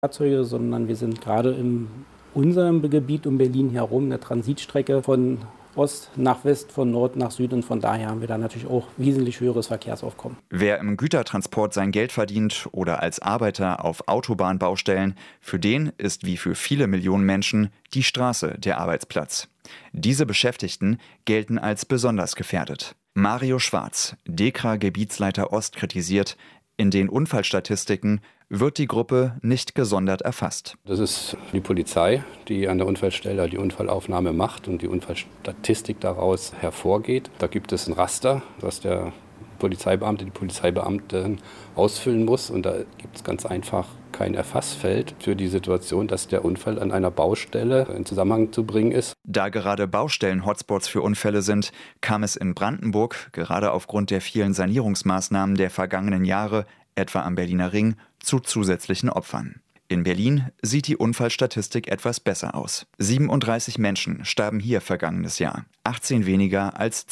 Fahrzeuge, sondern wir sind gerade in unserem Gebiet um Berlin herum eine Transitstrecke von Ost nach West, von Nord nach Süd und von daher haben wir da natürlich auch wesentlich höheres Verkehrsaufkommen. Wer im Gütertransport sein Geld verdient oder als Arbeiter auf Autobahnbaustellen, für den ist wie für viele Millionen Menschen die Straße der Arbeitsplatz. Diese Beschäftigten gelten als besonders gefährdet. Mario Schwarz, DEKRA-Gebietsleiter Ost, kritisiert, in den Unfallstatistiken wird die Gruppe nicht gesondert erfasst. Das ist die Polizei, die an der Unfallstelle die Unfallaufnahme macht und die Unfallstatistik daraus hervorgeht. Da gibt es ein Raster, was der Polizeibeamte, die Polizeibeamtin ausfüllen muss. Und da gibt es ganz einfach kein Erfassfeld für die Situation, dass der Unfall an einer Baustelle in Zusammenhang zu bringen ist. Da gerade Baustellen-Hotspots für Unfälle sind, kam es in Brandenburg, gerade aufgrund der vielen Sanierungsmaßnahmen der vergangenen Jahre, etwa am Berliner Ring, zu zusätzlichen Opfern. In Berlin sieht die Unfallstatistik etwas besser aus. 37 Menschen starben hier vergangenes Jahr, 18 weniger als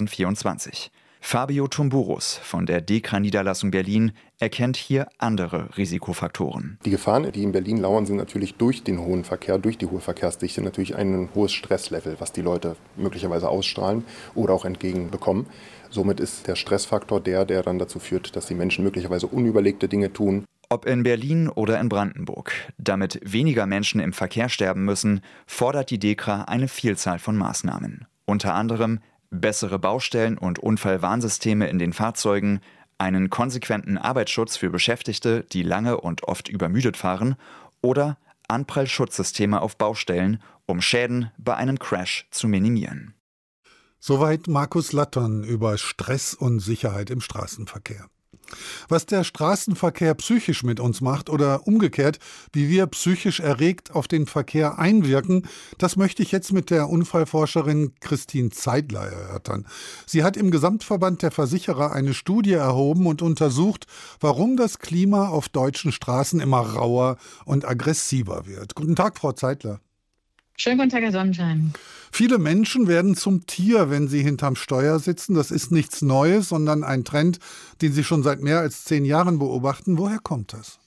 2024. Fabio Tumburus von der DEKRA-Niederlassung Berlin erkennt hier andere Risikofaktoren. Die Gefahren, die in Berlin lauern, sind natürlich durch den hohen Verkehr, durch die hohe Verkehrsdichte natürlich ein hohes Stresslevel, was die Leute möglicherweise ausstrahlen oder auch entgegenbekommen. Somit ist der Stressfaktor der dann dazu führt, dass die Menschen möglicherweise unüberlegte Dinge tun. Ob in Berlin oder in Brandenburg, damit weniger Menschen im Verkehr sterben müssen, fordert die DEKRA eine Vielzahl von Maßnahmen. Unter anderem bessere Baustellen- und Unfallwarnsysteme in den Fahrzeugen, einen konsequenten Arbeitsschutz für Beschäftigte, die lange und oft übermüdet fahren, oder Anprallschutzsysteme auf Baustellen, um Schäden bei einem Crash zu minimieren. Soweit Markus Lattern über Stress und Sicherheit im Straßenverkehr. Was der Straßenverkehr psychisch mit uns macht oder umgekehrt, wie wir psychisch erregt auf den Verkehr einwirken, das möchte ich jetzt mit der Unfallforscherin Christine Zeidler erörtern. Sie hat im Gesamtverband der Versicherer eine Studie erhoben und untersucht, warum das Klima auf deutschen Straßen immer rauer und aggressiver wird. Guten Tag, Frau Zeidler. Schönen guten Tag, Herr Sonnenschein. Viele Menschen werden zum Tier, wenn sie hinterm Steuer sitzen. Das ist nichts Neues, sondern ein Trend, den Sie schon seit mehr als 10 Jahren beobachten. Woher kommt das?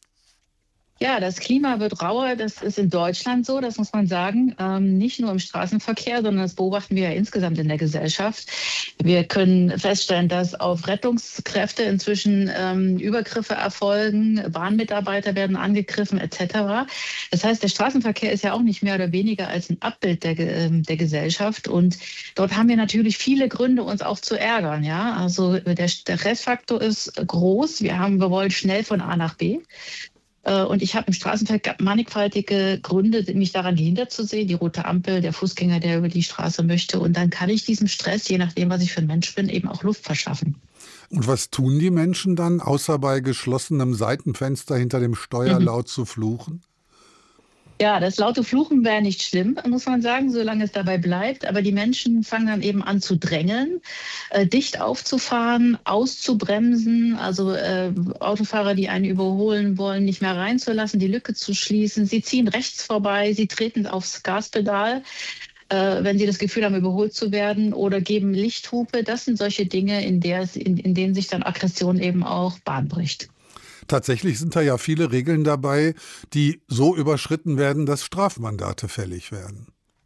Ja, das Klima wird rauer. Das ist in Deutschland so, das muss man sagen. Nicht nur im Straßenverkehr, sondern das beobachten wir ja insgesamt in der Gesellschaft. Wir können feststellen, dass auf Rettungskräfte inzwischen Übergriffe erfolgen, Bahnmitarbeiter werden angegriffen etc. Das heißt, der Straßenverkehr ist ja auch nicht mehr oder weniger als ein Abbild der Gesellschaft. Und dort haben wir natürlich viele Gründe, uns auch zu ärgern. Ja? Also der Stressfaktor ist groß. Wir wollen schnell von A nach B. Und ich habe im Straßenverkehr mannigfaltige Gründe, mich daran gehindert zu sehen. Die rote Ampel, der Fußgänger, der über die Straße möchte. Und dann kann ich diesem Stress, je nachdem, was ich für ein Mensch bin, eben auch Luft verschaffen. Und was tun die Menschen dann, außer bei geschlossenem Seitenfenster hinter dem Steuer laut zu fluchen? Ja, das laute Fluchen wäre nicht schlimm, muss man sagen, solange es dabei bleibt. Aber die Menschen fangen dann eben an zu drängeln, dicht aufzufahren, auszubremsen. Also Autofahrer, die einen überholen wollen, nicht mehr reinzulassen, die Lücke zu schließen. Sie ziehen rechts vorbei, sie treten aufs Gaspedal, wenn sie das Gefühl haben, überholt zu werden, oder geben Lichthupe. Das sind solche Dinge, in denen sich dann Aggression eben auch Bahn bricht. Tatsächlich sind da ja viele Regeln dabei, die so überschritten werden, dass Strafmandate fällig werden.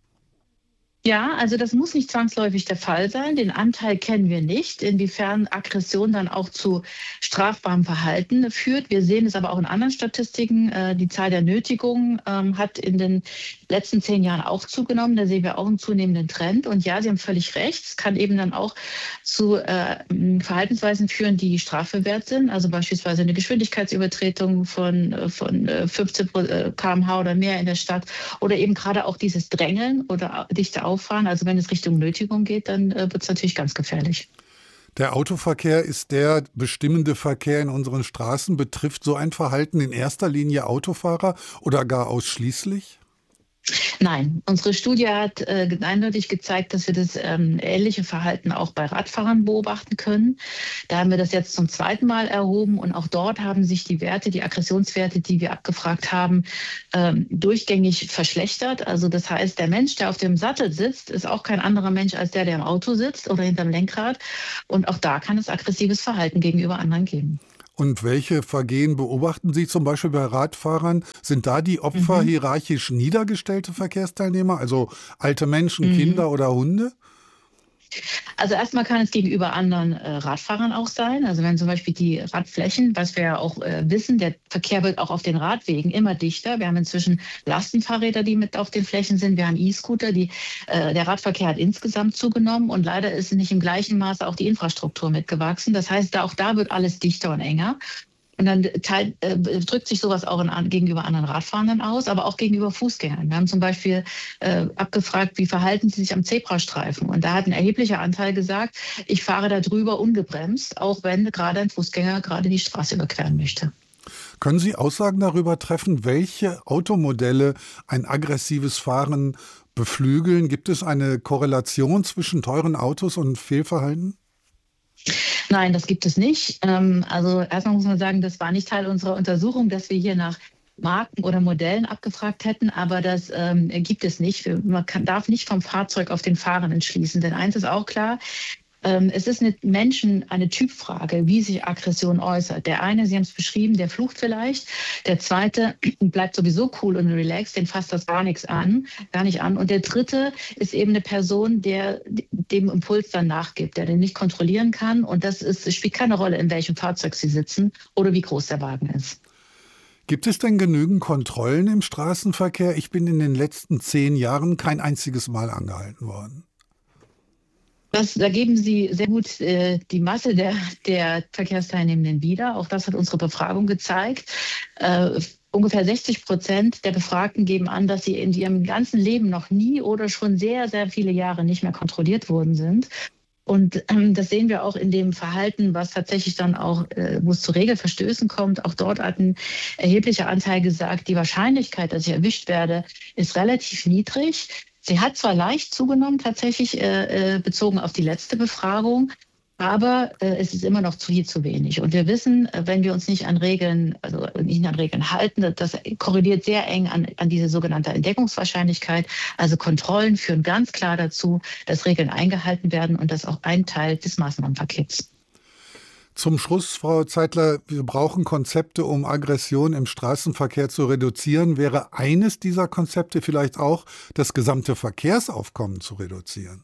Ja, also das muss nicht zwangsläufig der Fall sein. Den Anteil kennen wir nicht, inwiefern Aggression dann auch zu strafbarem Verhalten führt. Wir sehen es aber auch in anderen Statistiken. Die Zahl der Nötigungen hat in den letzten 10 Jahren auch zugenommen. Da sehen wir auch einen zunehmenden Trend. Und ja, Sie haben völlig recht. Es kann eben dann auch zu Verhaltensweisen führen, die strafbewehrt sind. Also beispielsweise eine Geschwindigkeitsübertretung von 15 km/h oder mehr in der Stadt. Oder eben gerade auch dieses Drängeln oder dichte Auffahren. Also wenn es Richtung Nötigung geht, dann wird es natürlich ganz gefährlich. Der Autoverkehr ist der bestimmende Verkehr in unseren Straßen. Betrifft so ein Verhalten in erster Linie Autofahrer oder gar ausschließlich? Nein, unsere Studie hat eindeutig gezeigt, dass wir das ähnliche Verhalten auch bei Radfahrern beobachten können. Da haben wir das jetzt zum 2. Mal erhoben und auch dort haben sich die Werte, die Aggressionswerte, die wir abgefragt haben, durchgängig verschlechtert. Also das heißt, der Mensch, der auf dem Sattel sitzt, ist auch kein anderer Mensch als der im Auto sitzt oder hinterm Lenkrad. Und auch da kann es aggressives Verhalten gegenüber anderen geben. Und welche Vergehen beobachten Sie zum Beispiel bei Radfahrern? Sind da die Opfer hierarchisch niedergestellte Verkehrsteilnehmer, also alte Menschen, Kinder oder Hunde? Also erstmal kann es gegenüber anderen Radfahrern auch sein. Also wenn zum Beispiel die Radflächen, was wir ja auch wissen, der Verkehr wird auch auf den Radwegen immer dichter. Wir haben inzwischen Lastenfahrräder, die mit auf den Flächen sind. Wir haben E-Scooter. Der Radverkehr hat insgesamt zugenommen und leider ist nicht im gleichen Maße auch die Infrastruktur mitgewachsen. Das heißt, auch da wird alles dichter und enger. Und dann drückt sich sowas auch gegenüber anderen Radfahrenden aus, aber auch gegenüber Fußgängern. Wir haben zum Beispiel abgefragt, wie verhalten sie sich am Zebrastreifen? Und da hat ein erheblicher Anteil gesagt, ich fahre da drüber ungebremst, auch wenn gerade ein Fußgänger gerade die Straße überqueren möchte. Können Sie Aussagen darüber treffen, welche Automodelle ein aggressives Fahren beflügeln? Gibt es eine Korrelation zwischen teuren Autos und Fehlverhalten? Nein, das gibt es nicht. Also erstmal muss man sagen, das war nicht Teil unserer Untersuchung, dass wir hier nach Marken oder Modellen abgefragt hätten, aber das gibt es nicht. Darf nicht vom Fahrzeug auf den Fahrenden schließen, denn eins ist auch klar, es ist mit Menschen eine Typfrage, wie sich Aggression äußert. Der eine, Sie haben es beschrieben, der flucht vielleicht. Der zweite bleibt sowieso cool und relaxed, den fasst das gar nicht an. Und der dritte ist eben eine Person, der dem Impuls dann nachgibt, der den nicht kontrollieren kann. Und das spielt keine Rolle, in welchem Fahrzeug Sie sitzen oder wie groß der Wagen ist. Gibt es denn genügend Kontrollen im Straßenverkehr? Ich bin in den letzten 10 Jahren kein einziges Mal angehalten worden. Da geben Sie sehr gut die Masse der Verkehrsteilnehmenden wieder. Auch das hat unsere Befragung gezeigt. Ungefähr 60% der Befragten geben an, dass sie in ihrem ganzen Leben noch nie oder schon sehr, sehr viele Jahre nicht mehr kontrolliert worden sind. Und das sehen wir auch in dem Verhalten, was tatsächlich dann auch, wo es zu Regelverstößen kommt. Auch dort hat ein erheblicher Anteil gesagt, die Wahrscheinlichkeit, dass ich erwischt werde, ist relativ niedrig. Sie hat zwar leicht zugenommen, tatsächlich bezogen auf die letzte Befragung, aber es ist immer noch viel zu wenig. Und wir wissen, wenn wir uns nicht an Regeln halten, das korreliert sehr eng an diese sogenannte Entdeckungswahrscheinlichkeit. Also Kontrollen führen ganz klar dazu, dass Regeln eingehalten werden und das ist auch ein Teil des Maßnahmenpakets. Zum Schluss, Frau Zeitler, wir brauchen Konzepte, um Aggression im Straßenverkehr zu reduzieren. Wäre eines dieser Konzepte vielleicht auch, das gesamte Verkehrsaufkommen zu reduzieren?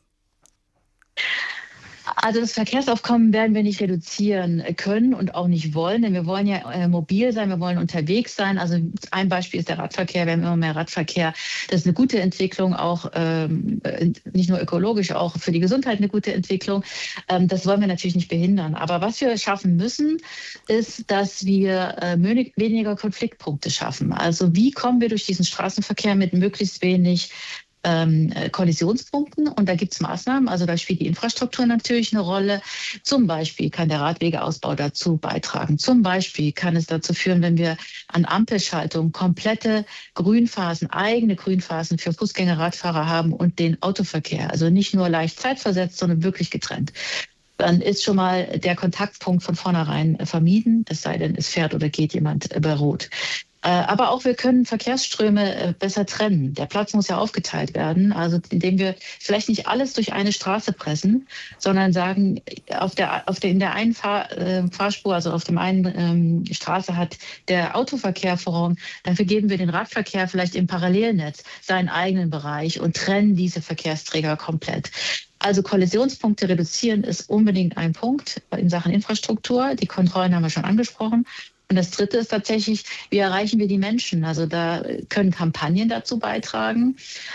Also das Verkehrsaufkommen werden wir nicht reduzieren können und auch nicht wollen, denn wir wollen ja mobil sein, wir wollen unterwegs sein. Also ein Beispiel ist der Radverkehr, wir haben immer mehr Radverkehr. Das ist eine gute Entwicklung, auch nicht nur ökologisch, auch für die Gesundheit eine gute Entwicklung. Das wollen wir natürlich nicht behindern. Aber was wir schaffen müssen, ist, dass wir weniger Konfliktpunkte schaffen. Also wie kommen wir durch diesen Straßenverkehr mit möglichst wenig Kollisionspunkten, und da gibt es Maßnahmen, also da spielt die Infrastruktur natürlich eine Rolle. Zum Beispiel kann der Radwegeausbau dazu beitragen. Zum Beispiel kann es dazu führen, wenn wir an Ampelschaltung komplette Grünphasen, eigene Grünphasen für Fußgänger, Radfahrer haben und den Autoverkehr, also nicht nur leicht zeitversetzt, sondern wirklich getrennt. Dann ist schon mal der Kontaktpunkt von vornherein vermieden, es sei denn, es fährt oder geht jemand bei Rot. Aber auch wir können Verkehrsströme besser trennen. Der Platz muss ja aufgeteilt werden, also indem wir vielleicht nicht alles durch eine Straße pressen, sondern sagen, in der einen Fahrspur, also auf dem einen Straße hat der Autoverkehr Vorrang. Dafür geben wir den Radverkehr vielleicht im Parallelnetz seinen eigenen Bereich und trennen diese Verkehrsträger komplett. Also Kollisionspunkte reduzieren ist unbedingt ein Punkt in Sachen Infrastruktur. Die Kontrollen haben wir schon angesprochen. Und das Dritte ist tatsächlich, wie erreichen wir die Menschen? Also da können Kampagnen dazu beitragen.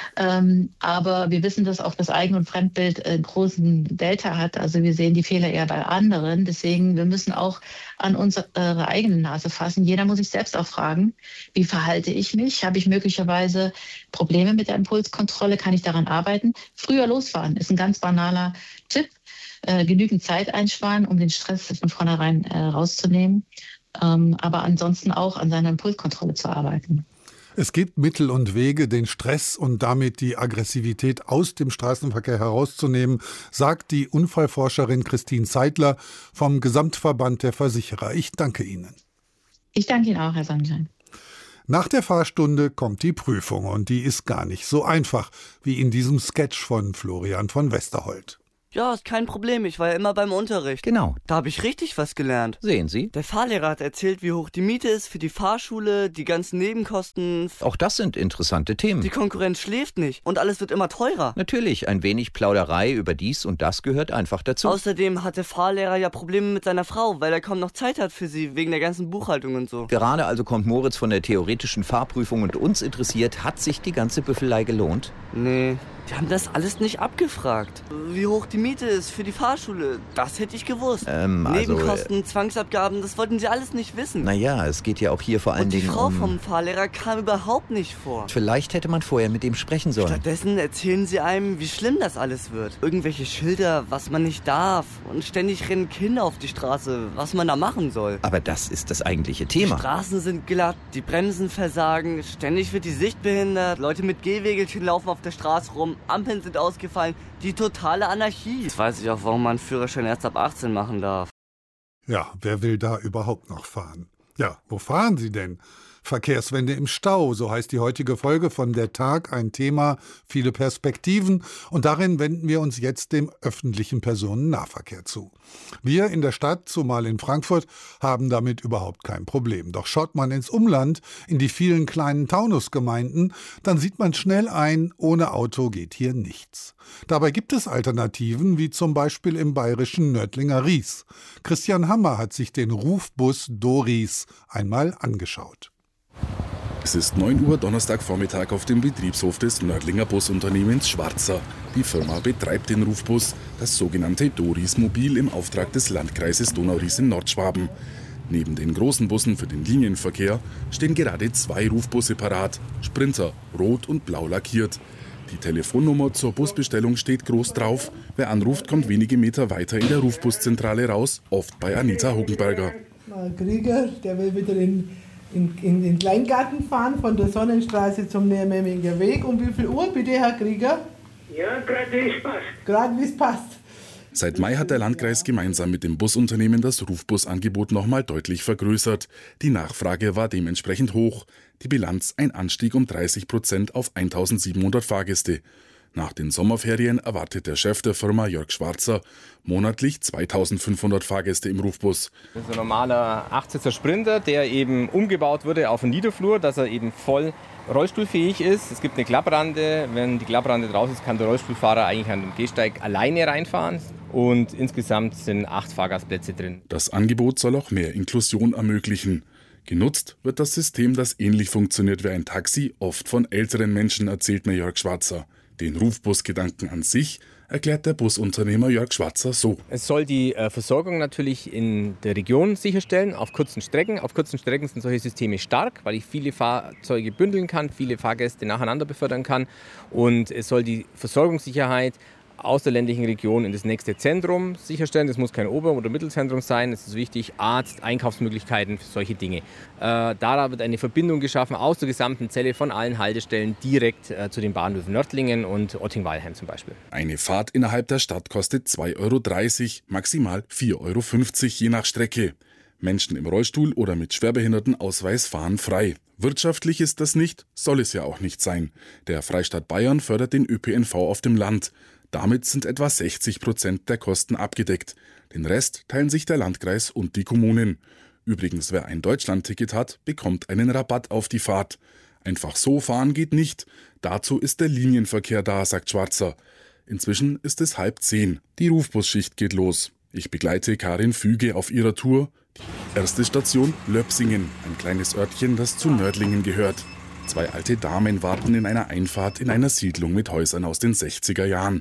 Aber wir wissen, dass auch das Eigen- und Fremdbild einen großen Delta hat. Also wir sehen die Fehler eher bei anderen. Deswegen, wir müssen auch an unsere eigene Nase fassen. Jeder muss sich selbst auch fragen, wie verhalte ich mich? Habe ich möglicherweise Probleme mit der Impulskontrolle? Kann ich daran arbeiten? Früher losfahren ist ein ganz banaler Tipp. Genügend Zeit einsparen, um den Stress von vornherein rauszunehmen. Aber ansonsten auch an seiner Impulskontrolle zu arbeiten. Es gibt Mittel und Wege, den Stress und damit die Aggressivität aus dem Straßenverkehr herauszunehmen, sagt die Unfallforscherin Christine Zeitler vom Gesamtverband der Versicherer. Ich danke Ihnen. Ich danke Ihnen auch, Herr Sonnenschein. Nach der Fahrstunde kommt die Prüfung und die ist gar nicht so einfach wie in diesem Sketch von Florian von Westerholt. Ja, ist kein Problem, ich war ja immer beim Unterricht. Genau. Da habe ich richtig was gelernt. Sehen Sie? Der Fahrlehrer hat erzählt, wie hoch die Miete ist für die Fahrschule, die ganzen Nebenkosten. Auch das sind interessante Themen. Die Konkurrenz schläft nicht und alles wird immer teurer. Natürlich, ein wenig Plauderei über dies und das gehört einfach dazu. Außerdem hat der Fahrlehrer ja Probleme mit seiner Frau, weil er kaum noch Zeit hat für sie, wegen der ganzen Buchhaltung und so. Gerade also kommt Moritz von der theoretischen Fahrprüfung und uns interessiert, hat sich die ganze Büffelei gelohnt? Nee, die haben das alles nicht abgefragt. Wie hoch die Miete ist für die Fahrschule, das hätte ich gewusst. Nebenkosten, Zwangsabgaben, das wollten sie alles nicht wissen. Naja, es geht ja auch hier vor allen Dingen um... Die Frau vom Fahrlehrer kam überhaupt nicht vor. Vielleicht hätte man vorher mit ihm sprechen sollen. Stattdessen erzählen sie einem, wie schlimm das alles wird. Irgendwelche Schilder, was man nicht darf. Und ständig rennen Kinder auf die Straße, was man da machen soll. Aber das ist das eigentliche Thema. Die Straßen sind glatt, die Bremsen versagen, ständig wird die Sicht behindert, Leute mit Gehwegelchen laufen auf der Straße rum, Ampeln sind ausgefallen, die totale Anarchie. Jetzt weiß ich auch, warum man einen Führerschein erst ab 18 machen darf. Ja, wer will da überhaupt noch fahren? Ja, wo fahren Sie denn? Verkehrswende im Stau, so heißt die heutige Folge von Der Tag, ein Thema, viele Perspektiven, und darin wenden wir uns jetzt dem öffentlichen Personennahverkehr zu. Wir in der Stadt, zumal in Frankfurt, haben damit überhaupt kein Problem. Doch schaut man ins Umland, in die vielen kleinen Taunusgemeinden, dann sieht man schnell ein, ohne Auto geht hier nichts. Dabei gibt es Alternativen, wie zum Beispiel im bayerischen Nördlinger Ries. Christian Hammer hat sich den Rufbus Doris einmal angeschaut. Es ist 9 Uhr Donnerstagvormittag auf dem Betriebshof des Nördlinger Busunternehmens Schwarzer. Die Firma betreibt den Rufbus, das sogenannte Doris Mobil im Auftrag des Landkreises Donau-Ries in Nordschwaben. Neben den großen Bussen für den Linienverkehr stehen gerade 2 Rufbusse parat, Sprinter, rot und blau lackiert. Die Telefonnummer zur Busbestellung steht groß drauf. Wer anruft, kommt wenige Meter weiter in der Rufbuszentrale raus, oft bei Anita Hogenberger. Krieger, der will wieder in den Kleingarten fahren, von der Sonnenstraße zum Nürnberger Weg. Um wie viel Uhr bitte, Herr Krieger? Ja, gerade wie es passt. Gerade wie es passt. Seit Mai hat der Landkreis gemeinsam mit dem Busunternehmen das Rufbusangebot nochmal deutlich vergrößert. Die Nachfrage war dementsprechend hoch. Die Bilanz ein Anstieg um 30% auf 1.700 Fahrgäste. Nach den Sommerferien erwartet der Chef der Firma, Jörg Schwarzer, monatlich 2.500 Fahrgäste im Rufbus. Das ist ein normaler 8-Sitzer Sprinter, der eben umgebaut wurde auf einen Niederflur, dass er eben voll rollstuhlfähig ist. Es gibt eine Klapprande. Wenn die Klapprande draus ist, kann der Rollstuhlfahrer eigentlich an den Gehsteig alleine reinfahren. Und insgesamt sind 8 Fahrgastplätze drin. Das Angebot soll auch mehr Inklusion ermöglichen. Genutzt wird das System, das ähnlich funktioniert wie ein Taxi, oft von älteren Menschen, erzählt mir Jörg Schwarzer. Den Rufbusgedanken an sich erklärt der Busunternehmer Jörg Schwarzer so. Es soll die Versorgung natürlich in der Region sicherstellen, auf kurzen Strecken. Auf kurzen Strecken sind solche Systeme stark, weil ich viele Fahrzeuge bündeln kann, viele Fahrgäste nacheinander befördern kann. Und es soll die Versorgungssicherheit aus der ländlichen Region in das nächste Zentrum sicherstellen. Das muss kein Ober- oder Mittelzentrum sein. Es ist wichtig, Arzt, Einkaufsmöglichkeiten, solche Dinge. Da wird eine Verbindung geschaffen aus der gesamten Zelle von allen Haltestellen direkt zu den Bahnhöfen Nördlingen und Otting-Weilheim zum Beispiel. Eine Fahrt innerhalb der Stadt kostet 2,30 €, maximal 4,50 € je nach Strecke. Menschen im Rollstuhl oder mit Schwerbehindertenausweis fahren frei. Wirtschaftlich ist das nicht, soll es ja auch nicht sein. Der Freistaat Bayern fördert den ÖPNV auf dem Land. Damit sind etwa 60% der Kosten abgedeckt. Den Rest teilen sich der Landkreis und die Kommunen. Übrigens, wer ein Deutschlandticket hat, bekommt einen Rabatt auf die Fahrt. Einfach so fahren geht nicht. Dazu ist der Linienverkehr da, sagt Schwarzer. Inzwischen ist es 9:30. Die Rufbusschicht geht los. Ich begleite Karin Füge auf ihrer Tour. Die erste Station Löpsingen, ein kleines Örtchen, das zu Nördlingen gehört. 2 alte Damen warten in einer Einfahrt in einer Siedlung mit Häusern aus den 60er Jahren.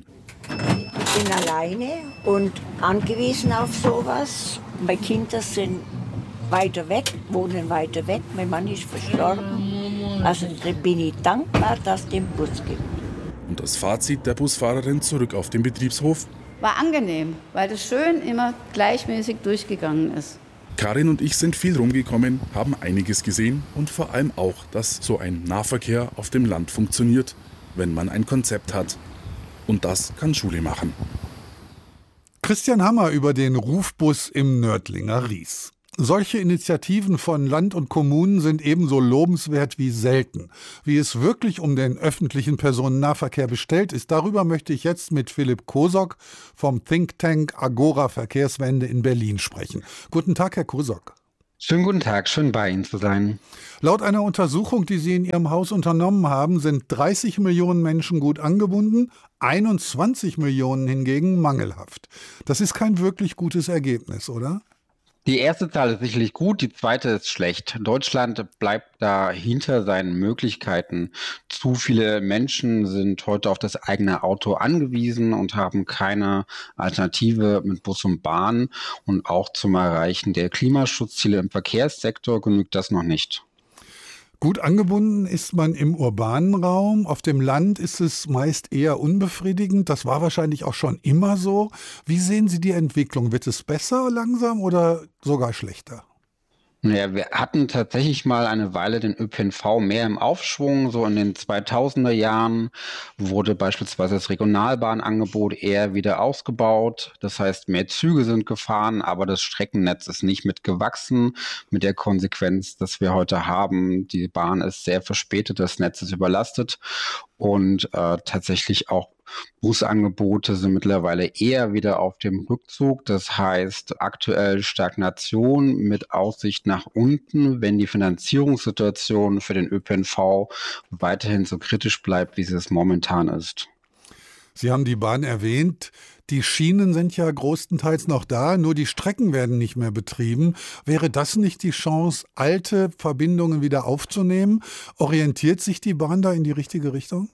Ich bin alleine und angewiesen auf sowas. Meine Kinder sind weiter weg, wohnen weiter weg. Mein Mann ist verstorben. Also bin ich dankbar, dass es den Bus gibt. Und das Fazit der Busfahrerin zurück auf den Betriebshof? War angenehm, weil das schön immer gleichmäßig durchgegangen ist. Karin und ich sind viel rumgekommen, haben einiges gesehen und vor allem auch, dass so ein Nahverkehr auf dem Land funktioniert, wenn man ein Konzept hat. Und das kann Schule machen. Christian Hammer über den Rufbus im Nördlinger Ries. Solche Initiativen von Land und Kommunen sind ebenso lobenswert wie selten. Wie es wirklich um den öffentlichen Personennahverkehr bestellt ist, darüber möchte ich jetzt mit Philipp Kosok vom Think Tank Agora Verkehrswende in Berlin sprechen. Guten Tag, Herr Kosok. Schönen guten Tag, schön bei Ihnen zu sein. Laut einer Untersuchung, die Sie in Ihrem Haus unternommen haben, sind 30 Millionen Menschen gut angebunden, 21 Millionen hingegen mangelhaft. Das ist kein wirklich gutes Ergebnis, oder? Die erste Zahl ist sicherlich gut, die zweite ist schlecht. Deutschland bleibt da hinter seinen Möglichkeiten. Zu viele Menschen sind heute auf das eigene Auto angewiesen und haben keine Alternative mit Bus und Bahn. Und auch zum Erreichen der Klimaschutzziele im Verkehrssektor genügt das noch nicht. Gut angebunden ist man im urbanen Raum. Auf dem Land ist es meist eher unbefriedigend. Das war wahrscheinlich auch schon immer so. Wie sehen Sie die Entwicklung? Wird es besser langsam oder sogar schlechter? Ja, wir hatten tatsächlich mal eine Weile den ÖPNV mehr im Aufschwung. So in den 2000er Jahren wurde beispielsweise das Regionalbahnangebot eher wieder ausgebaut. Das heißt, mehr Züge sind gefahren, aber das Streckennetz ist nicht mitgewachsen, mit der Konsequenz, dass wir heute haben. Die Bahn ist sehr verspätet, das Netz ist überlastet und tatsächlich auch Busangebote sind mittlerweile eher wieder auf dem Rückzug. Das heißt, aktuell Stagnation mit Aussicht nach unten, wenn die Finanzierungssituation für den ÖPNV weiterhin so kritisch bleibt, wie sie es momentan ist. Sie haben die Bahn erwähnt. Die Schienen sind ja größtenteils noch da, nur die Strecken werden nicht mehr betrieben. Wäre das nicht die Chance, alte Verbindungen wieder aufzunehmen? Orientiert sich die Bahn da in die richtige Richtung?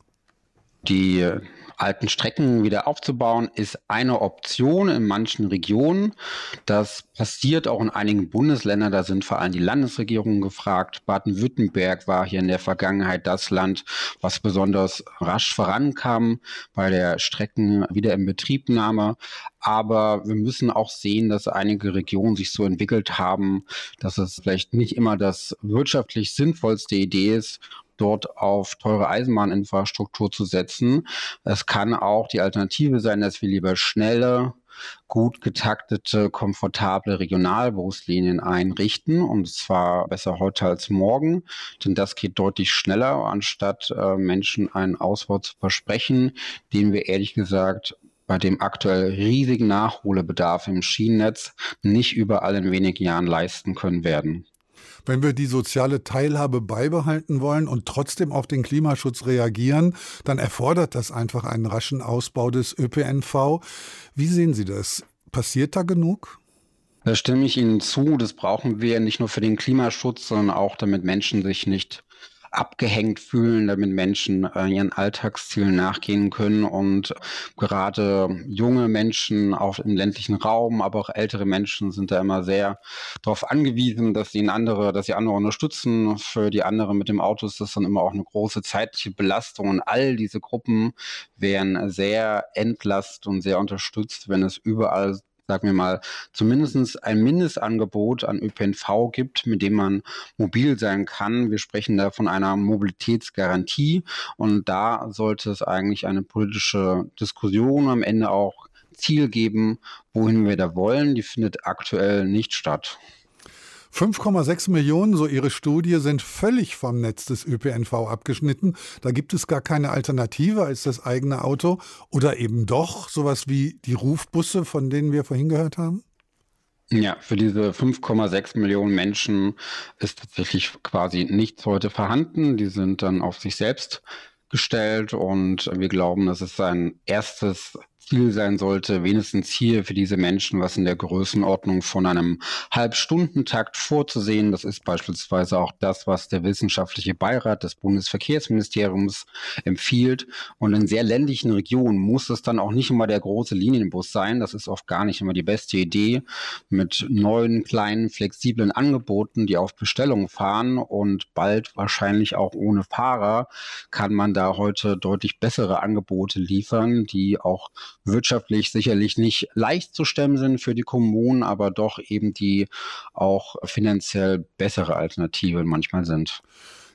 Die alten Strecken wieder aufzubauen, ist eine Option in manchen Regionen. Das passiert auch in einigen Bundesländern, da sind vor allem die Landesregierungen gefragt. Baden-Württemberg war hier in der Vergangenheit das Land, was besonders rasch vorankam bei der Streckenwiederinbetriebnahme. Aber wir müssen auch sehen, dass einige Regionen sich so entwickelt haben, dass es vielleicht nicht immer das wirtschaftlich sinnvollste Idee ist, dort auf teure Eisenbahninfrastruktur zu setzen. Es kann auch die Alternative sein, dass wir lieber schnelle, gut getaktete, komfortable Regionalbuslinien einrichten, und zwar besser heute als morgen, denn das geht deutlich schneller, anstatt Menschen einen Ausbau zu versprechen, den wir ehrlich gesagt bei dem aktuell riesigen Nachholbedarf im Schienennetz nicht überall in wenigen Jahren leisten können werden. Wenn wir die soziale Teilhabe beibehalten wollen und trotzdem auf den Klimaschutz reagieren, dann erfordert das einfach einen raschen Ausbau des ÖPNV. Wie sehen Sie das? Passiert da genug? Da stimme ich Ihnen zu. Das brauchen wir nicht nur für den Klimaschutz, sondern auch, damit Menschen sich nicht abgehängt fühlen, damit Menschen ihren Alltagszielen nachgehen können, und gerade junge Menschen auch im ländlichen Raum, aber auch ältere Menschen sind da immer sehr darauf angewiesen, dass sie andere unterstützen. Für die anderen mit dem Auto ist das dann immer auch eine große zeitliche Belastung, und all diese Gruppen wären sehr entlastet und sehr unterstützt, wenn es überall, sagen wir mal, zumindest ein Mindestangebot an ÖPNV gibt, mit dem man mobil sein kann. Wir sprechen da von einer Mobilitätsgarantie, und da sollte es eigentlich eine politische Diskussion am Ende auch Ziel geben, wohin wir da wollen. Die findet aktuell nicht statt. 5,6 Millionen, so Ihre Studie, sind völlig vom Netz des ÖPNV abgeschnitten. Da gibt es gar keine Alternative als das eigene Auto. Oder eben doch sowas wie die Rufbusse, von denen wir vorhin gehört haben? Ja, für diese 5,6 Millionen Menschen ist tatsächlich quasi nichts heute vorhanden. Die sind dann auf sich selbst gestellt, und wir glauben, dass es ein erstes Ziel sein sollte, wenigstens hier für diese Menschen was in der Größenordnung von einem Halbstundentakt vorzusehen. Das ist beispielsweise auch das, was der wissenschaftliche Beirat des Bundesverkehrsministeriums empfiehlt. Und in sehr ländlichen Regionen muss es dann auch nicht immer der große Linienbus sein. Das ist oft gar nicht immer die beste Idee. Mit neuen, kleinen, flexiblen Angeboten, die auf Bestellung fahren und bald wahrscheinlich auch ohne Fahrer, kann man da heute deutlich bessere Angebote liefern, die auch wirtschaftlich sicherlich nicht leicht zu stemmen sind für die Kommunen, aber doch eben die auch finanziell bessere Alternative manchmal sind.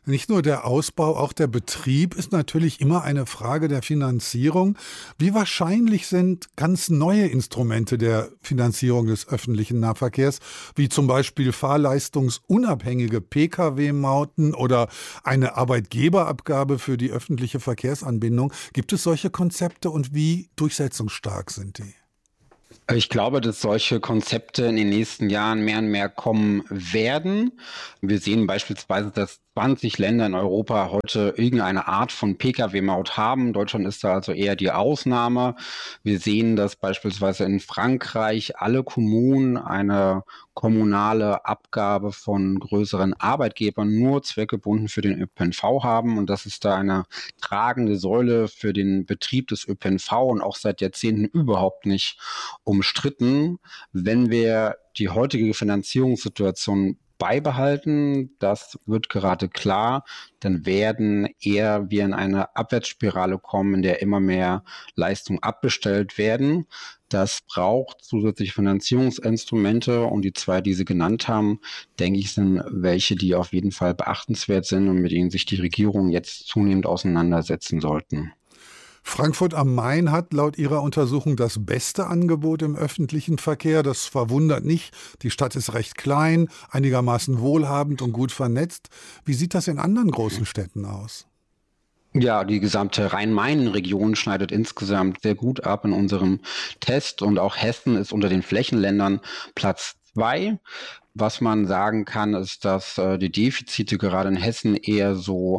Nicht nur der Ausbau, auch der Betrieb ist natürlich immer eine Frage der Finanzierung. Wie wahrscheinlich sind ganz neue Instrumente der Finanzierung des öffentlichen Nahverkehrs, wie zum Beispiel fahrleistungsunabhängige Pkw-Mauten oder eine Arbeitgeberabgabe für die öffentliche Verkehrsanbindung? Gibt es solche Konzepte und wie durchsetzungsstark sind die? Ich glaube, dass solche Konzepte in den nächsten Jahren mehr und mehr kommen werden. Wir sehen beispielsweise, dass 20 Länder in Europa heute irgendeine Art von Pkw-Maut haben. Deutschland ist da also eher die Ausnahme. Wir sehen, dass beispielsweise in Frankreich alle Kommunen eine kommunale Abgabe von größeren Arbeitgebern nur zweckgebunden für den ÖPNV haben. Und das ist da eine tragende Säule für den Betrieb des ÖPNV und auch seit Jahrzehnten überhaupt nicht umstritten. Wenn wir die heutige Finanzierungssituation beibehalten, das wird gerade klar, dann werden eher wir in eine Abwärtsspirale kommen, in der immer mehr Leistungen abbestellt werden. Das braucht zusätzliche Finanzierungsinstrumente und die zwei, die Sie genannt haben, denke ich, sind welche, die auf jeden Fall beachtenswert sind und mit denen sich die Regierung jetzt zunehmend auseinandersetzen sollten. Frankfurt am Main hat laut Ihrer Untersuchung das beste Angebot im öffentlichen Verkehr. Das verwundert nicht. Die Stadt ist recht klein, einigermaßen wohlhabend und gut vernetzt. Wie sieht das in anderen großen Städten aus? Ja, die gesamte Rhein-Main-Region schneidet insgesamt sehr gut ab in unserem Test und auch Hessen ist unter den Flächenländern Platz 2. Was man sagen kann, ist, dass die Defizite gerade in Hessen eher so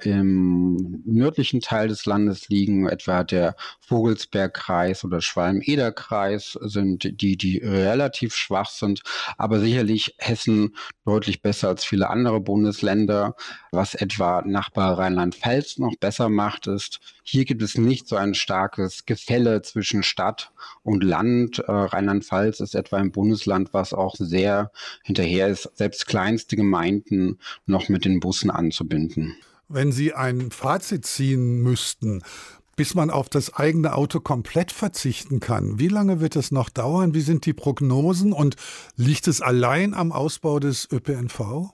im nördlichen Teil des Landes liegen, etwa der Vogelsbergkreis oder Schwalm-Eder-Kreis sind die relativ schwach sind, aber sicherlich Hessen deutlich besser als viele andere Bundesländer. Was etwa Nachbar Rheinland-Pfalz noch besser macht, ist, hier gibt es nicht so ein starkes Gefälle zwischen Stadt und Land. Rheinland-Pfalz ist etwa ein Bundesland, was auch sehr hinterher ist, selbst kleinste Gemeinden noch mit den Bussen anzubinden. Wenn Sie ein Fazit ziehen müssten, bis man auf das eigene Auto komplett verzichten kann, wie lange wird es noch dauern? Wie sind die Prognosen und liegt es allein am Ausbau des ÖPNV?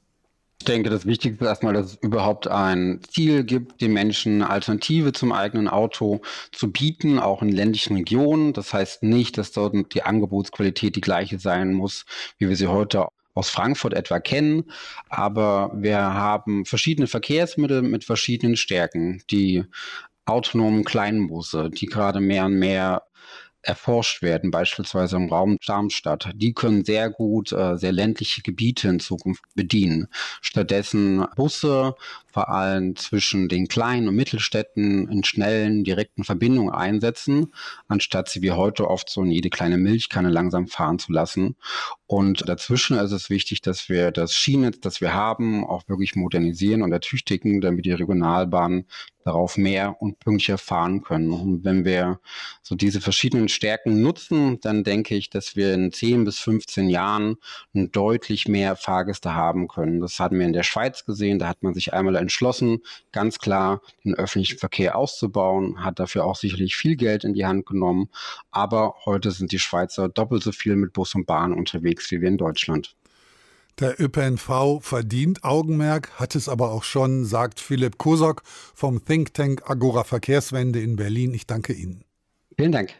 Ich denke, das Wichtigste ist erstmal, dass es überhaupt ein Ziel gibt, den Menschen eine Alternative zum eigenen Auto zu bieten, auch in ländlichen Regionen. Das heißt nicht, dass dort die Angebotsqualität die gleiche sein muss, wie wir sie heute aus Frankfurt etwa kennen. Aber wir haben verschiedene Verkehrsmittel mit verschiedenen Stärken. Die autonomen kleinen Busse, die gerade mehr und mehr erforscht werden, beispielsweise im Raum Darmstadt. Die können sehr gut sehr ländliche Gebiete in Zukunft bedienen. Stattdessen Busse, vor allem zwischen den kleinen und Mittelstädten in schnellen, direkten Verbindungen einsetzen, anstatt sie wie heute oft so in jede kleine Milchkanne langsam fahren zu lassen. Und dazwischen ist es wichtig, dass wir das Schienennetz, das wir haben, auch wirklich modernisieren und ertüchtigen, damit die Regionalbahnen darauf mehr und pünktlicher fahren können. Und wenn wir so diese verschiedenen Stärken nutzen, dann denke ich, dass wir in 10 bis 15 Jahren deutlich mehr Fahrgäste haben können. Das hatten wir in der Schweiz gesehen, da hat man sich einmal entschlossen, ganz klar den öffentlichen Verkehr auszubauen, hat dafür auch sicherlich viel Geld in die Hand genommen, aber heute sind die Schweizer doppelt so viel mit Bus und Bahn unterwegs wie wir in Deutschland. Der ÖPNV verdient Augenmerk, hat es aber auch schon, sagt Philipp Kosok vom Think Tank Agora Verkehrswende in Berlin. Ich danke Ihnen. Vielen Dank.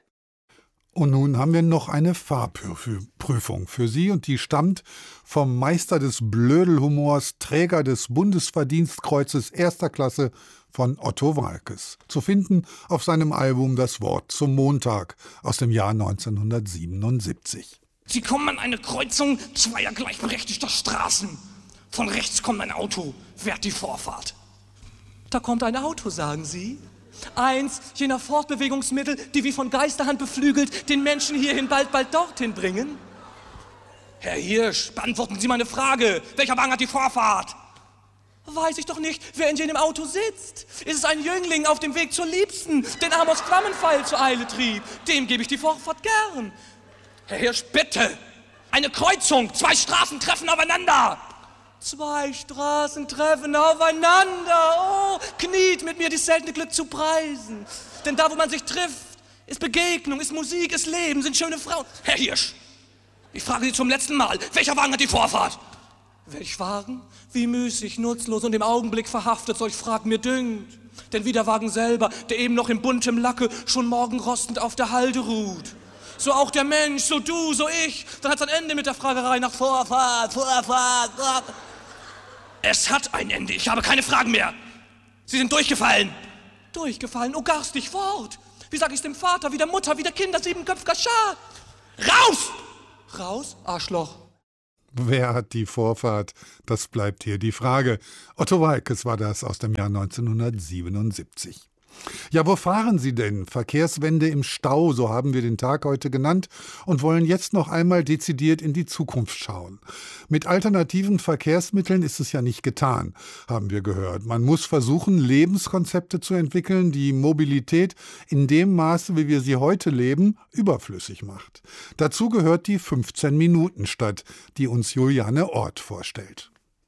Und nun haben wir noch eine Fahrprüfung für Sie und die stammt vom Meister des Blödelhumors, Träger des Bundesverdienstkreuzes 1. Klasse von Otto Waalkes. Zu finden auf seinem Album Das Wort zum Montag aus dem Jahr 1977. Sie kommen an eine Kreuzung zweier gleichberechtigter Straßen. Von rechts kommt ein Auto, wehrt die Vorfahrt. Da kommt ein Auto, sagen Sie? Eins jener Fortbewegungsmittel, die wie von Geisterhand beflügelt den Menschen hierhin bald dorthin bringen? Herr Hirsch, beantworten Sie meine Frage. Welcher Wagen hat die Vorfahrt? Weiß ich doch nicht, wer in jenem Auto sitzt. Ist es ein Jüngling auf dem Weg zur Liebsten, den Amos Flammenpfeil zur Eile trieb? Dem gebe ich die Vorfahrt gern. Herr Hirsch, bitte! Eine Kreuzung, 2 Straßen treffen aufeinander! 2 Straßen treffen aufeinander! Oh, kniet mit mir dies seltene Glück zu preisen. Denn da, wo man sich trifft, ist Begegnung, ist Musik, ist Leben, sind schöne Frauen. Herr Hirsch, ich frage Sie zum letzten Mal, welcher Wagen hat die Vorfahrt? Welch Wagen, wie müßig, nutzlos und im Augenblick verhaftet, solch Frag mir dünkt. Denn wie der Wagen selber, der eben noch in buntem Lacke schon morgen rostend auf der Halde ruht. So auch der Mensch, so du, so ich, dann hat's ein Ende mit der Fragerei nach Vorfahrt. Es hat ein Ende, ich habe keine Fragen mehr. Sie sind durchgefallen. Durchgefallen, oh garstig fort. Wie sag ich's dem Vater, wie der Mutter, wie der Kinder, siebenköpfiger Schar? Raus! Raus, Arschloch. Wer hat die Vorfahrt? Das bleibt hier die Frage. Otto Waalkes war das aus dem Jahr 1977. Ja, wo fahren Sie denn? Verkehrswende im Stau, so haben wir den Tag heute genannt und wollen jetzt noch einmal dezidiert in die Zukunft schauen. Mit alternativen Verkehrsmitteln ist es ja nicht getan, haben wir gehört. Man muss versuchen, Lebenskonzepte zu entwickeln, die Mobilität in dem Maße, wie wir sie heute leben, überflüssig macht. Dazu gehört die 15-Minuten-Stadt, die uns Juliane Ort vorstellt.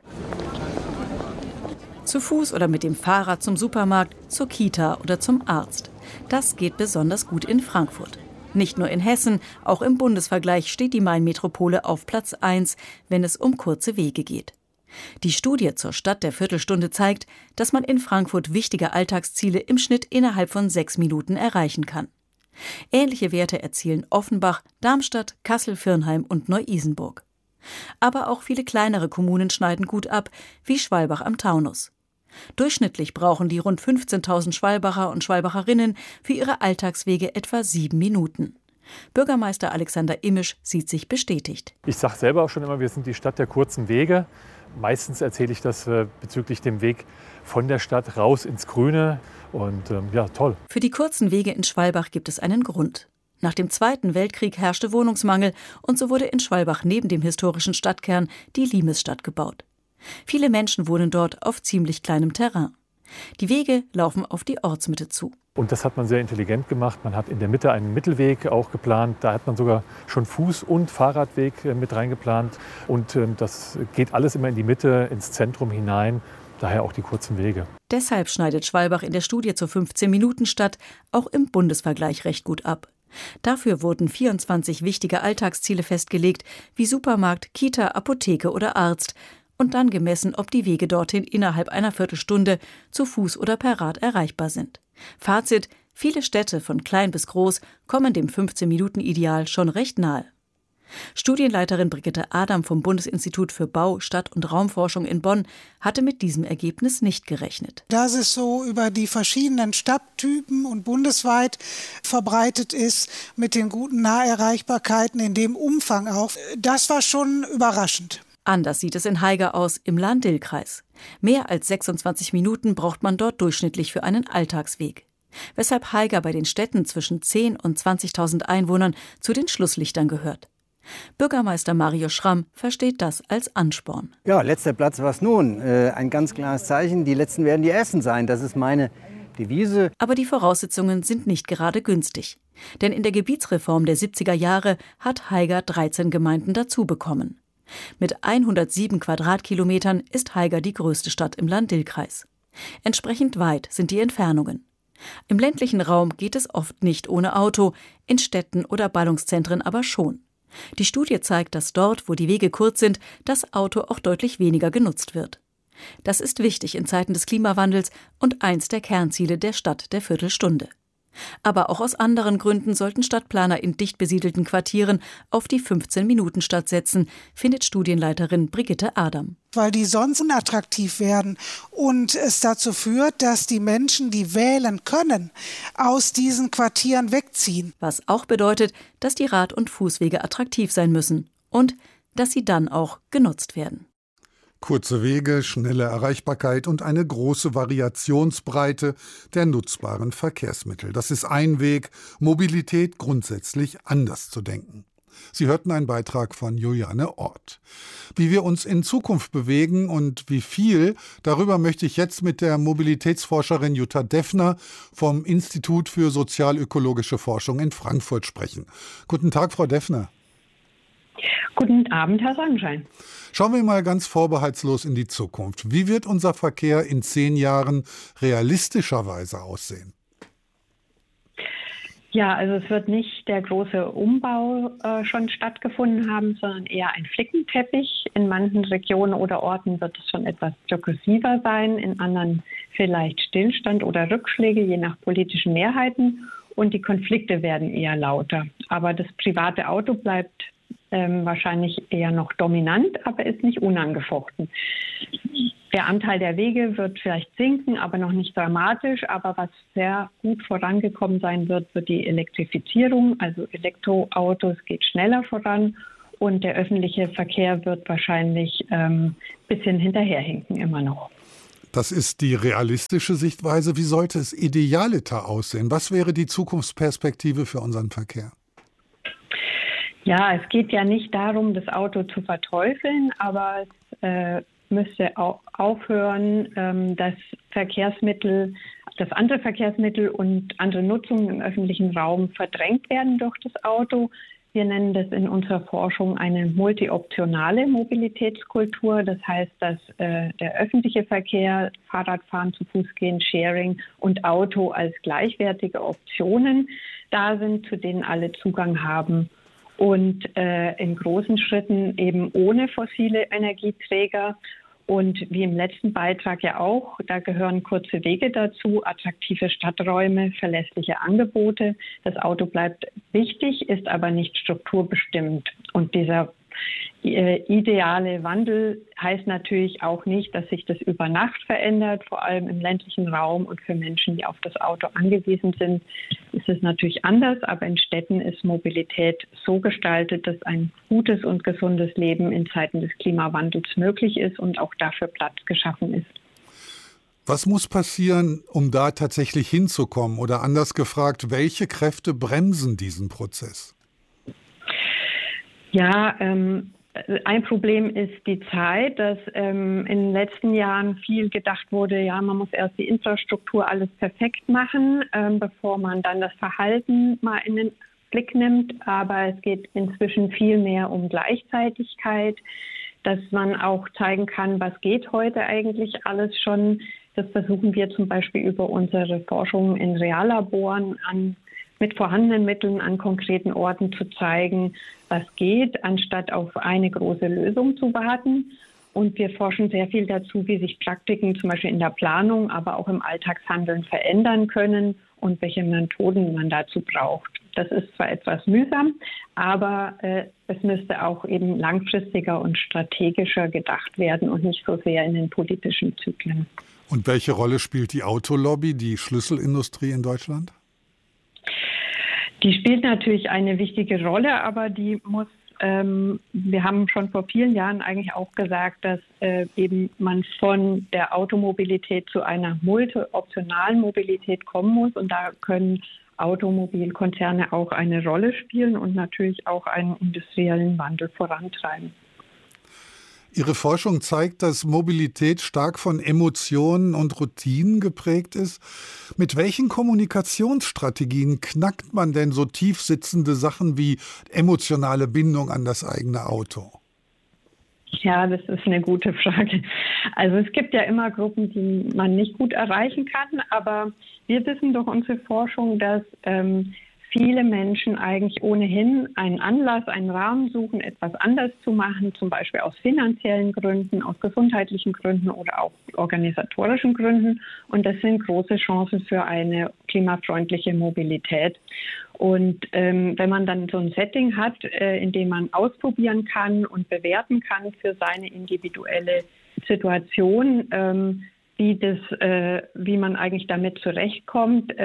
Zu Fuß oder mit dem Fahrrad zum Supermarkt, zur Kita oder zum Arzt. Das geht besonders gut in Frankfurt. Nicht nur in Hessen, auch im Bundesvergleich steht die Main-Metropole auf Platz 1, wenn es um kurze Wege geht. Die Studie zur Stadt der Viertelstunde zeigt, dass man in Frankfurt wichtige Alltagsziele im Schnitt innerhalb von 6 Minuten erreichen kann. Ähnliche Werte erzielen Offenbach, Darmstadt, Kassel-Virnheim und Neu-Isenburg. Aber auch viele kleinere Kommunen schneiden gut ab, wie Schwalbach am Taunus. Durchschnittlich brauchen die rund 15.000 Schwalbacher und Schwalbacherinnen für ihre Alltagswege etwa 7 Minuten. Bürgermeister Alexander Immisch sieht sich bestätigt. Ich sage selber auch schon immer, wir sind die Stadt der kurzen Wege. Meistens erzähle ich das bezüglich dem Weg von der Stadt raus ins Grüne. Und ja, toll. Für die kurzen Wege in Schwalbach gibt es einen Grund. Nach dem Zweiten Weltkrieg herrschte Wohnungsmangel und so wurde in Schwalbach neben dem historischen Stadtkern die Limesstadt gebaut. Viele Menschen wohnen dort auf ziemlich kleinem Terrain. Die Wege laufen auf die Ortsmitte zu. Und das hat man sehr intelligent gemacht. Man hat in der Mitte einen Mittelweg auch geplant. Da hat man sogar schon Fuß- und Fahrradweg mit reingeplant. Und das geht alles immer in die Mitte, ins Zentrum hinein. Daher auch die kurzen Wege. Deshalb schneidet Schwalbach in der Studie zur 15-Minuten-Stadt auch im Bundesvergleich recht gut ab. Dafür wurden 24 wichtige Alltagsziele festgelegt, wie Supermarkt, Kita, Apotheke oder Arzt. Und dann gemessen, ob die Wege dorthin innerhalb einer Viertelstunde zu Fuß oder per Rad erreichbar sind. Fazit: Viele Städte von klein bis groß kommen dem 15-Minuten-Ideal schon recht nahe. Studienleiterin Brigitte Adam vom Bundesinstitut für Bau-, Stadt- und Raumforschung in Bonn hatte mit diesem Ergebnis nicht gerechnet. Dass es so über die verschiedenen Stadttypen und bundesweit verbreitet ist, mit den guten Naherreichbarkeiten in dem Umfang auch, das war schon überraschend. Anders sieht es in Haiger aus, im Lahn-Dill-Kreis. Mehr als 26 Minuten braucht man dort durchschnittlich für einen Alltagsweg. Weshalb Haiger bei den Städten zwischen 10.000 und 20.000 Einwohnern zu den Schlusslichtern gehört. Bürgermeister Mario Schramm versteht das als Ansporn. Ja, letzter Platz was nun. Ein ganz klares Zeichen, die Letzten werden die Ersten sein. Das ist meine Devise. Aber die Voraussetzungen sind nicht gerade günstig. Denn in der Gebietsreform der 70er Jahre hat Haiger 13 Gemeinden dazu bekommen. Mit 107 Quadratkilometern ist Haiger die größte Stadt im Lahn-Dill-Kreis. Entsprechend weit sind die Entfernungen. Im ländlichen Raum geht es oft nicht ohne Auto, in Städten oder Ballungszentren aber schon. Die Studie zeigt, dass dort, wo die Wege kurz sind, das Auto auch deutlich weniger genutzt wird. Das ist wichtig in Zeiten des Klimawandels und eins der Kernziele der Stadt der Viertelstunde. Aber auch aus anderen Gründen sollten Stadtplaner in dicht besiedelten Quartieren auf die 15-Minuten-Stadt setzen, findet Studienleiterin Brigitte Adam. Weil die sonst unattraktiv werden und es dazu führt, dass die Menschen, die wählen können, aus diesen Quartieren wegziehen. Was auch bedeutet, dass die Rad- und Fußwege attraktiv sein müssen und dass sie dann auch genutzt werden. Kurze Wege, schnelle Erreichbarkeit und eine große Variationsbreite der nutzbaren Verkehrsmittel. Das ist ein Weg, Mobilität grundsätzlich anders zu denken. Sie hörten einen Beitrag von Juliane Ort. Wie wir uns in Zukunft bewegen und wie viel, darüber möchte ich jetzt mit der Mobilitätsforscherin Jutta Deffner vom Institut für sozialökologische Forschung in Frankfurt sprechen. Guten Tag, Frau Deffner. Guten Abend, Herr Sonnenschein. Schauen wir mal ganz vorbehaltslos in die Zukunft. Wie wird unser Verkehr in 10 Jahren realistischerweise aussehen? Ja, also es wird nicht der große Umbau schon stattgefunden haben, sondern eher ein Flickenteppich. In manchen Regionen oder Orten wird es schon etwas progressiver sein, in anderen vielleicht Stillstand oder Rückschläge, je nach politischen Mehrheiten. Und die Konflikte werden eher lauter. Aber das private Auto bleibt wahrscheinlich eher noch dominant, aber ist nicht unangefochten. Der Anteil der Wege wird vielleicht sinken, aber noch nicht dramatisch. Aber was sehr gut vorangekommen sein wird die Elektrifizierung. Also Elektroautos geht schneller voran und der öffentliche Verkehr wird wahrscheinlich ein bisschen hinterherhinken immer noch. Das ist die realistische Sichtweise. Wie sollte es idealiter aussehen? Was wäre die Zukunftsperspektive für unseren Verkehr? Ja, es geht ja nicht darum, das Auto zu verteufeln, aber es müsste auch aufhören, dass andere Verkehrsmittel und andere Nutzungen im öffentlichen Raum verdrängt werden durch das Auto. Wir nennen das in unserer Forschung eine multioptionale Mobilitätskultur. Das heißt, dass der öffentliche Verkehr, Fahrradfahren, zu Fuß gehen, Sharing und Auto als gleichwertige Optionen da sind, zu denen alle Zugang haben. Und in großen Schritten eben ohne fossile Energieträger. Und wie im letzten Beitrag ja auch, da gehören kurze Wege dazu, attraktive Stadträume, verlässliche Angebote. Das Auto bleibt wichtig, ist aber nicht strukturbestimmt. Und dieser ideale Wandel heißt natürlich auch nicht, dass sich das über Nacht verändert. Vor allem im ländlichen Raum und für Menschen, die auf das Auto angewiesen sind, ist es natürlich anders. Aber in Städten ist Mobilität so gestaltet, dass ein gutes und gesundes Leben in Zeiten des Klimawandels möglich ist und auch dafür Platz geschaffen ist. Was muss passieren, um da tatsächlich hinzukommen? Oder anders gefragt, welche Kräfte bremsen diesen Prozess? Ja, ein Problem ist die Zeit, dass in den letzten Jahren viel gedacht wurde, ja, man muss erst die Infrastruktur alles perfekt machen, bevor man dann das Verhalten mal in den Blick nimmt. Aber es geht inzwischen viel mehr um Gleichzeitigkeit, dass man auch zeigen kann, was geht heute eigentlich alles schon. Das versuchen wir zum Beispiel über unsere Forschung in Reallaboren mit vorhandenen Mitteln an konkreten Orten zu zeigen, was geht, anstatt auf eine große Lösung zu warten. Und wir forschen sehr viel dazu, wie sich Praktiken zum Beispiel in der Planung, aber auch im Alltagshandeln verändern können und welche Methoden man dazu braucht. Das ist zwar etwas mühsam, aber es müsste auch eben langfristiger und strategischer gedacht werden und nicht so sehr in den politischen Zyklen. Und welche Rolle spielt die Autolobby, die Schlüsselindustrie in Deutschland? Die spielt natürlich eine wichtige Rolle, aber die muss, wir haben schon vor vielen Jahren eigentlich auch gesagt, dass eben man von der Automobilität zu einer multioptionalen Mobilität kommen muss. Und da können Automobilkonzerne auch eine Rolle spielen und natürlich auch einen industriellen Wandel vorantreiben. Ihre Forschung zeigt, dass Mobilität stark von Emotionen und Routinen geprägt ist. Mit welchen Kommunikationsstrategien knackt man denn so tief sitzende Sachen wie emotionale Bindung an das eigene Auto? Ja, das ist eine gute Frage. Also es gibt ja immer Gruppen, die man nicht gut erreichen kann, aber wir wissen durch unsere Forschung, dass viele Menschen eigentlich ohnehin einen Anlass, einen Rahmen suchen, etwas anders zu machen, zum Beispiel aus finanziellen Gründen, aus gesundheitlichen Gründen oder auch organisatorischen Gründen. Und das sind große Chancen für eine klimafreundliche Mobilität. Und wenn man dann so ein Setting hat, in dem man ausprobieren kann und bewerten kann für seine individuelle Situation, wie man eigentlich damit zurechtkommt,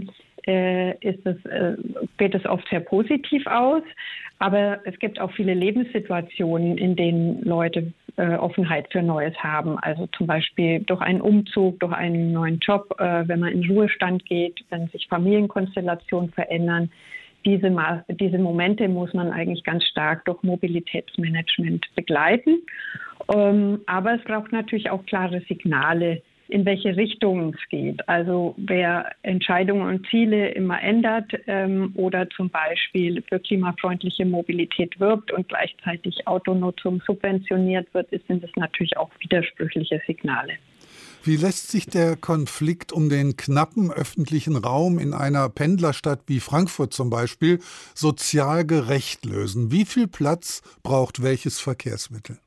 geht es oft sehr positiv aus. Aber es gibt auch viele Lebenssituationen, in denen Leute Offenheit für Neues haben. Also zum Beispiel durch einen Umzug, durch einen neuen Job, wenn man in Ruhestand geht, wenn sich Familienkonstellationen verändern. Diese Momente muss man eigentlich ganz stark durch Mobilitätsmanagement begleiten. Aber es braucht natürlich auch klare Signale, in welche Richtung es geht. Also wer Entscheidungen und Ziele immer ändert oder zum Beispiel für klimafreundliche Mobilität wirbt und gleichzeitig Autonutzung subventioniert wird, sind es natürlich auch widersprüchliche Signale. Wie lässt sich der Konflikt um den knappen öffentlichen Raum in einer Pendlerstadt wie Frankfurt zum Beispiel sozial gerecht lösen? Wie viel Platz braucht welches Verkehrsmittel?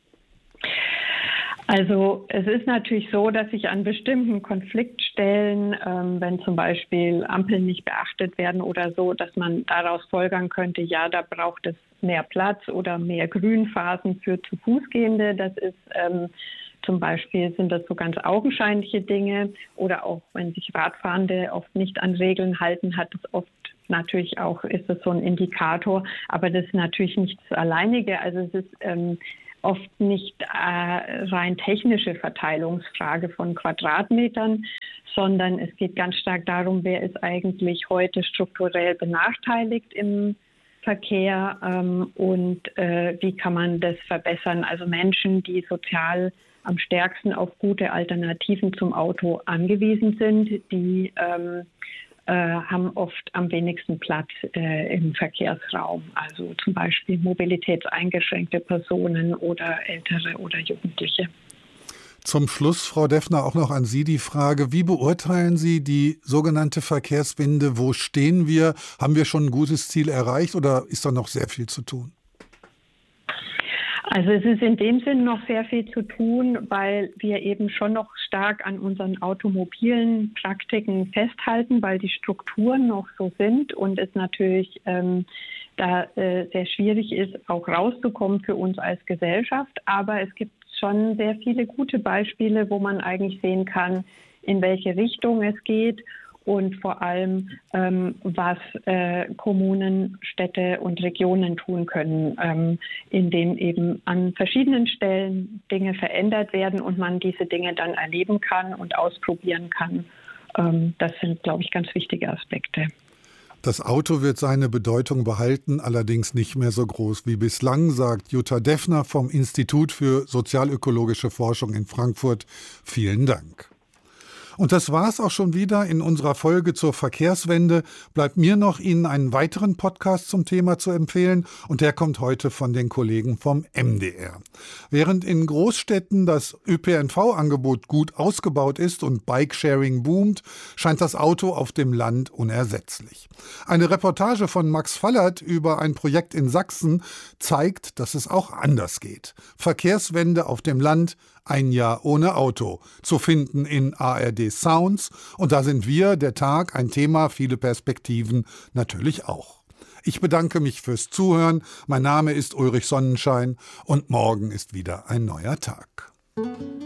Also es ist natürlich so, dass sich an bestimmten Konfliktstellen, wenn zum Beispiel Ampeln nicht beachtet werden oder so, dass man daraus folgern könnte, ja, da braucht es mehr Platz oder mehr Grünphasen für zu Fußgehende. Das ist zum Beispiel, sind das so ganz augenscheinliche Dinge, oder auch wenn sich Radfahrende oft nicht an Regeln halten, hat es oft natürlich auch, ist es so ein Indikator, aber das ist natürlich nichts Alleinige. Also es ist oft nicht rein technische Verteilungsfrage von Quadratmetern, sondern es geht ganz stark darum, wer ist eigentlich heute strukturell benachteiligt im Verkehr und wie kann man das verbessern. Also Menschen, die sozial am stärksten auf gute Alternativen zum Auto angewiesen sind, die haben oft am wenigsten Platz im Verkehrsraum. Also zum Beispiel mobilitätseingeschränkte Personen oder Ältere oder Jugendliche. Zum Schluss, Frau Deffner, auch noch an Sie die Frage, wie beurteilen Sie die sogenannte Verkehrswende? Wo stehen wir? Haben wir schon ein gutes Ziel erreicht oder ist da noch sehr viel zu tun? Also es ist in dem Sinn noch sehr viel zu tun, weil wir eben schon noch stark an unseren automobilen Praktiken festhalten, weil die Strukturen noch so sind und es natürlich sehr schwierig ist, auch rauszukommen für uns als Gesellschaft. Aber es gibt schon sehr viele gute Beispiele, wo man eigentlich sehen kann, in welche Richtung es geht. Und vor allem, was Kommunen, Städte und Regionen tun können, indem eben an verschiedenen Stellen Dinge verändert werden und man diese Dinge dann erleben kann und ausprobieren kann. Das sind, glaube ich, ganz wichtige Aspekte. Das Auto wird seine Bedeutung behalten, allerdings nicht mehr so groß wie bislang, sagt Jutta Deffner vom Institut für sozialökologische Forschung in Frankfurt. Vielen Dank. Und das war's auch schon wieder in unserer Folge zur Verkehrswende. Bleibt mir noch, Ihnen einen weiteren Podcast zum Thema zu empfehlen und der kommt heute von den Kollegen vom MDR. Während in Großstädten das ÖPNV-Angebot gut ausgebaut ist und Bikesharing boomt, scheint das Auto auf dem Land unersetzlich. Eine Reportage von Max Fallert über ein Projekt in Sachsen zeigt, dass es auch anders geht. Verkehrswende auf dem Land, ein Jahr ohne Auto, zu finden in ARD Sounds. Und da sind wir, der Tag, ein Thema, viele Perspektiven natürlich auch. Ich bedanke mich fürs Zuhören. Mein Name ist Ulrich Sonnenschein und morgen ist wieder ein neuer Tag.